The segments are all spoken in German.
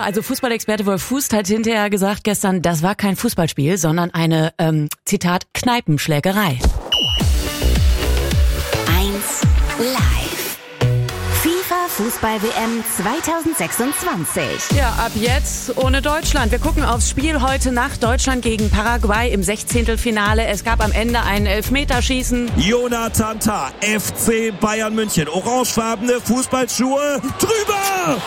also Fußballexperte Wolf Fuß hat hinterher gesagt gestern, das war kein Fußballspiel, sondern eine, Zitat, Kneipenschlägerei. 1 Live. FIFA Fußball-WM 2026. Ja, ab jetzt ohne Deutschland. Wir gucken aufs Spiel heute Nacht. Deutschland gegen Paraguay im 16. Es gab am Ende ein Elfmeterschießen. Jonathan Tah, FC Bayern München. Orangefarbene Fußballschuhe drüber!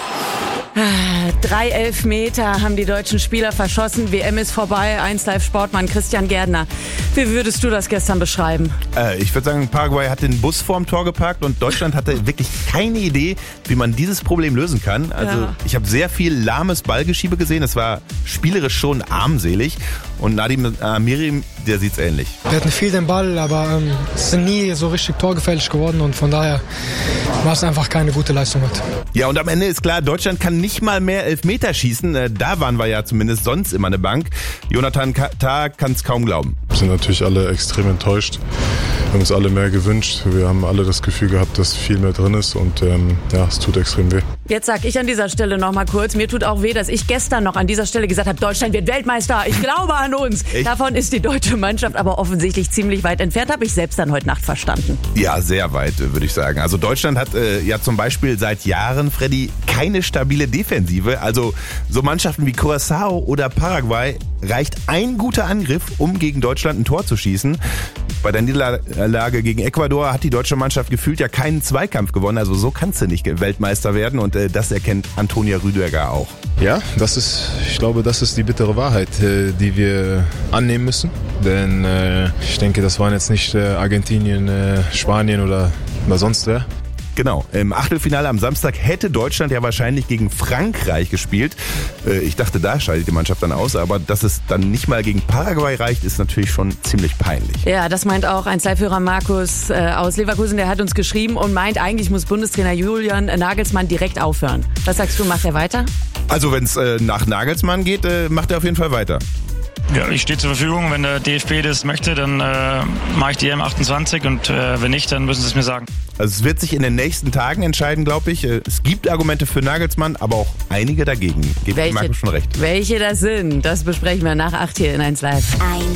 3 Elfmeter haben die deutschen Spieler verschossen. WM ist vorbei. 1 Live Sportmann Christian Gärtner. Wie würdest du das gestern beschreiben? Ich würde sagen, Paraguay hat den Bus vorm Tor geparkt und Deutschland hatte wirklich keine Idee, wie man dieses Problem lösen kann. Also Ich habe sehr viel lahmes Ballgeschiebe gesehen. Es war spielerisch schon armselig. Und Nadim Amiri, der sieht's ähnlich. Wir hatten viel den Ball, aber es sind nie so richtig torgefährlich geworden. Und von daher war es einfach keine gute Leistung heute. Ja, und am Ende ist klar, Deutschland kann nicht mal mehr Elfmeter schießen. Da waren wir ja zumindest sonst immer eine Bank. Jonathan Tah kann es kaum glauben. Wir sind natürlich alle extrem enttäuscht. Wir haben uns alle mehr gewünscht. Wir haben alle das Gefühl gehabt, dass viel mehr drin ist. Und es tut extrem weh. Jetzt sag ich an dieser Stelle noch mal kurz, mir tut auch weh, dass ich gestern noch an dieser Stelle gesagt habe, Deutschland wird Weltmeister. Ich glaube an uns. Echt? Davon ist die deutsche Mannschaft aber offensichtlich ziemlich weit entfernt, habe ich selbst dann heute Nacht verstanden. Ja, sehr weit, würde ich sagen. Also Deutschland hat ja zum Beispiel seit Jahren, Freddy, keine stabile Defensive. Also so Mannschaften wie Curaçao oder Paraguay reicht ein guter Angriff, um gegen Deutschland ein Tor zu schießen. Bei der Niederlage gegen Ecuador hat die deutsche Mannschaft gefühlt ja keinen Zweikampf gewonnen. Also so kannst du nicht Weltmeister werden und das erkennt Antonia Rüdiger auch. Ja, ich glaube, das ist die bittere Wahrheit, die wir annehmen müssen. Denn ich denke, das waren jetzt nicht Argentinien, Spanien oder sonst wer. Genau, im Achtelfinale am Samstag hätte Deutschland ja wahrscheinlich gegen Frankreich gespielt. Ich dachte, da scheidet die Mannschaft dann aus, aber dass es dann nicht mal gegen Paraguay reicht, ist natürlich schon ziemlich peinlich. Ja, das meint auch ein Live-Hörer Markus aus Leverkusen, der hat uns geschrieben und meint, eigentlich muss Bundestrainer Julian Nagelsmann direkt aufhören. Was sagst du, macht er weiter? Also wenn es nach Nagelsmann geht, macht er auf jeden Fall weiter. Ja, ich stehe zur Verfügung. Wenn der DFB das möchte, dann mache ich die M28 und wenn nicht, dann müssen sie es mir sagen. Also es wird sich in den nächsten Tagen entscheiden, glaube ich. Es gibt Argumente für Nagelsmann, aber auch einige dagegen. Gebe ich Markus schon recht. Welche das sind, das besprechen wir nach 8 hier in 1 Live.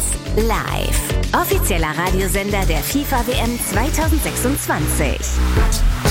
1 Live. Offizieller Radiosender der FIFA WM 2026.